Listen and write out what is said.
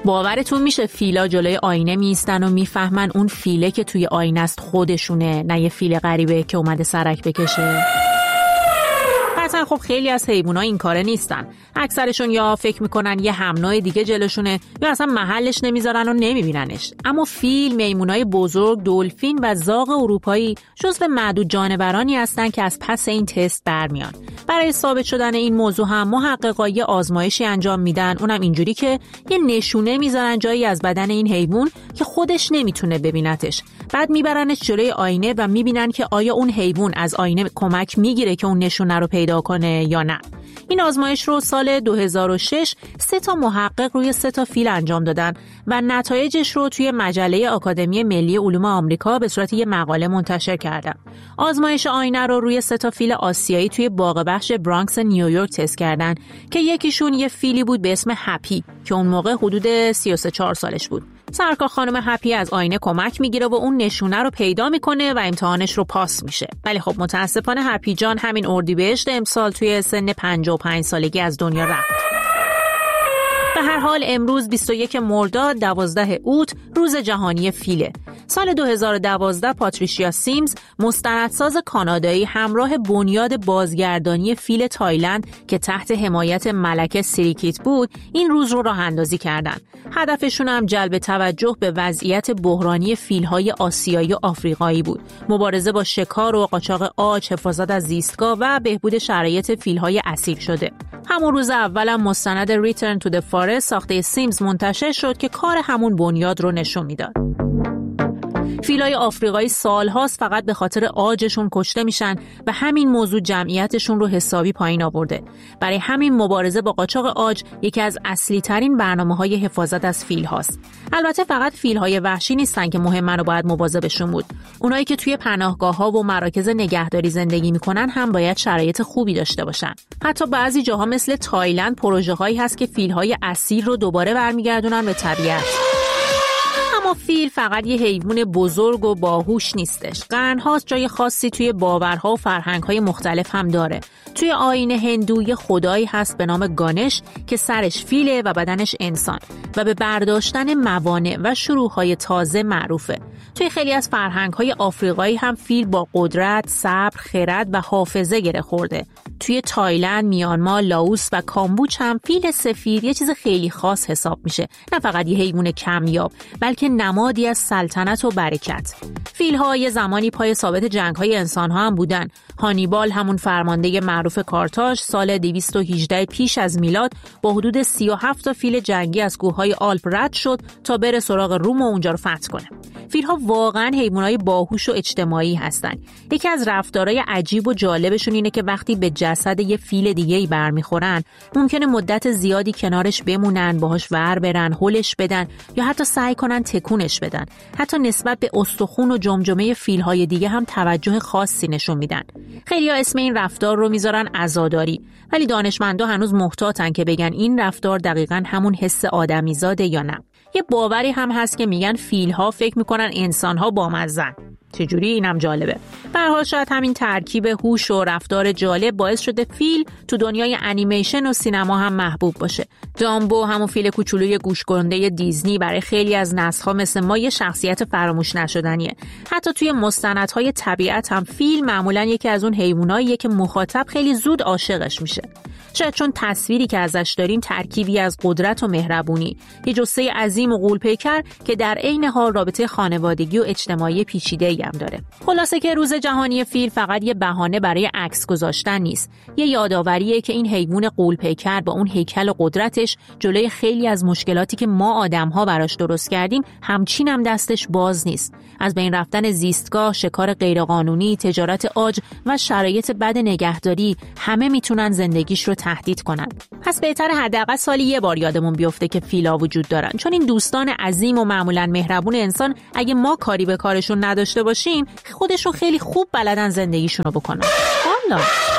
باورتون میشه فیلا جلوی آینه میستن و میفهمن اون فیله که توی آینه است خودشونه، نه یه فیل غریبه که اومده سرک بکشه؟ قطعا خب خیلی از حیوونا این کاره نیستن. اکثرشون یا فکر میکنن یه همنوع دیگه جلوشونه یا اصلا محلش نمیذارن و نمیبیننش. اما فیل، میمونای بزرگ، دلفین و زاغ اروپایی جزو معدود جانورانی هستن که از پس این تست برمیان. برای ثابت شدن این موضوع هم محققا یه آزمایشی انجام میدن، اونم اینجوری که یه نشونه میذارن جایی از بدن این حیوان که خودش نمیتونه ببینتش. بعد میبرنش جلوی آینه و میبینن که آیا اون حیوان از آینه کمک میگیره که اون نشونه رو پیدا کنه یا نه. این آزمایش رو سال 2006 3 محقق روی 3 فیل انجام دادن و نتایجش رو توی مجله آکادمی ملی علوم آمریکا به صورت یه مقاله منتشر کردن. آزمایش آینه رو روی 3 فیل آسیایی توی باغ وحش برانکس نیویورک تست کردن که یکیشون یه فیلی بود به اسم هپی که اون موقع حدود 33-4 سالش بود. سرکار خانم هپی از آینه کمک میگیره و اون نشونه رو پیدا میکنه و امتحانش رو پاس میشه. ولی خب متاسفانه هپی جان همین اردیبهشت امسال توی سن 55 سالگی از دنیا رفت. به هر حال امروز 21 مرداد 12 اوت روز جهانی فیله. سال 2012 پاتریشیا سیمز مستندساز کانادایی همراه بنیاد بازگردانی فیل تایلند که تحت حمایت ملکه سیریکیت بود این روز رو راه اندازی کردند. هدفشون هم جلب توجه به وضعیت بحرانی فیل‌های آسیایی و آفریقایی بود. مبارزه با شکار و قاچاق عاج، حفاظت از زیستگاه و بهبود شرایط فیل‌های اسیر شده. همون روز اولم مستند ریترن تو د فارست ساخته سیمز منتشر شد که کار همون بنیاد رو نشون میداد. فیلای آفریقایی سالهاست فقط به خاطر عاجشون کشته میشن و همین موضوع جمعیتشون رو حسابی پایین آورده. برای همین مبارزه با قاچاق عاج یکی از اصلی ترین برنامه‌های حفاظت از فیل هاست. البته فقط فیل‌های وحشی نیستن که مهمه رو باید مواظبشون بود. اونایی که توی پناهگاه‌ها و مراکز نگهداری زندگی میکنن هم باید شرایط خوبی داشته باشن. حتی بعضی جاها مثل تایلند پروژه‌هایی هست که فیل‌های اسیر رو دوباره برمیگردونن به طبیعت. اما فیل فقط یه حیوان بزرگ و باهوش نیستش. قرن‌هاست جای خاصی توی باورها و فرهنگ‌های مختلف هم داره. توی آیین هندو یه خدایی هست به نام گانش که سرش فیله و بدنش انسان و به برداشتن موانع و شروع‌های تازه معروفه. توی خیلی از فرهنگ‌های آفریقایی هم فیل با قدرت، صبر، خرد و حافظه گره خورده. توی تایلند، میانمار، لاوس و کامبوج هم فیل سفید یه چیز خیلی خاص حساب میشه. نه فقط یه حیوان کمیاب، بلکه نمادی از سلطنت و برکت. فیل‌ها یه زمانی پای ثابت جنگ‌های انسان‌ها هم بودن. هانیبال همون فرمانده معروف کارتاژ سال 218 پیش از میلاد با حدود 37 تا فیل جنگی از کوههای آلپ رد شد تا بره سراغ روم و اونجا رو فتح کنه. فیل‌ها واقعاً حیوانای باهوش و اجتماعی هستن. یکی از رفتارهای عجیب و جالبشون اینه که وقتی به جسد یه فیل دیگه‌ای برمیخورن، ممکنه مدت زیادی کنارش بمونن، باهاش ور برن، هولش بدن یا حتی سعی کنن تکونش بدن. حتی نسبت به استخوان و جمجمه فیل‌های دیگه هم توجه خاصی نشون میدن. خیلی‌ها اسم این رفتار رو میذارن عزاداری، ولی دانشمندا هنوز محتاطن که بگن این رفتار دقیقاً همون حس آدمیزاده یا نه. یه باوری هم هست که میگن فیل‌ها فکر میکنن انسان‌ها بامزن. چجوری؟ اینم جالبه. به هر حال شاید همین ترکیب هوش و رفتار جالب باعث شده فیل تو دنیای انیمیشن و سینما هم محبوب باشه. دامبو، همون فیل کوچولوی گوش‌گرده دیزنی، برای خیلی از نسل‌ها مثل ما یه شخصیت فراموش نشدنیه. حتی توی مستندهای طبیعت هم فیل معمولاً یکی از اون حیواناییه که مخاطب خیلی زود عاشقش میشه. شاید چون تصویری که ازش داریم ترکیبی از قدرت و مهربونی، یه جثه عظیم و غول‌پیکر که در عین حال رابطه خانوادگی و اجتماعی پیچیده‌ای هم داره. خلاصه که روز جهانی فیل فقط یه بهانه برای عکس گذاشتن نیست، یه یادآوریه که این حیوان غول‌پیکر با اون هیکل و قدرتش جلوی خیلی از مشکلاتی که ما آدم‌ها براش درست کردیم همچین هم دستش باز نیست. از بین رفتن زیستگاه، شکار غیرقانونی، تجارت عاج و شرایط بد نگهداری همه میتونن زندگیش رو تهدید کنن. پس بهتره حداقل سالی یه بار یادمون بیفته که فیل‌ها وجود دارن، چون این دوستان عظیم و معمولاً مهربون انسان اگه ما کاری به کارشون نداشته باشیم خودشون خیلی خوب بلدن زندگیشون رو بکنن. والا